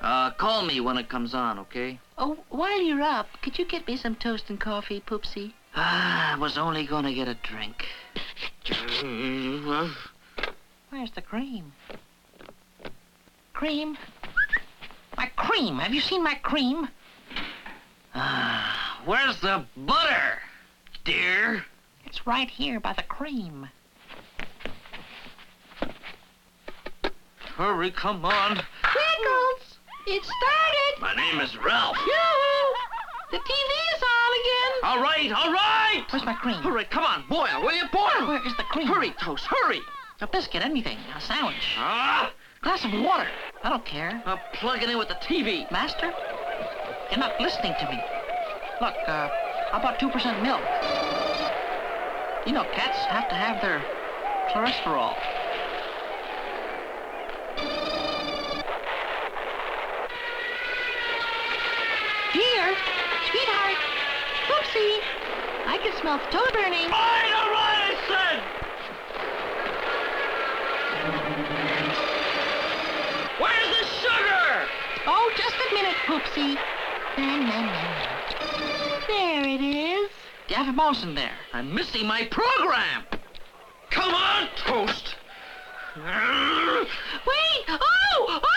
Call me when it comes on, okay? Oh, while you're up, could you get me some toast and coffee, Poopsie? I was only gonna get a drink. Where's the cream? Cream? My cream! Have you seen my cream? Where's the butter, dear? It's right here by the cream. Hurry, come on. Pickles! It started! My name is Ralph. Yoo-hoo! The TV is on again! All right! Where's my cream? All right, come on, boil, will you? Boil! Where is the cream? Hurry, Toast, hurry! A biscuit, anything. A sandwich. Ah! Glass of water. I don't care. Plug it in with the TV. Master? You're not listening to me. Look, how about 2% milk? You know, cats have to have their cholesterol. Dear, sweetheart, Poopsie, I can smell the toast burning. All right, I said! Where's the sugar? Oh, just a minute, Poopsie. There it is. You have a mouse in there. I'm missing my program. Come on, Toast. Wait! Oh!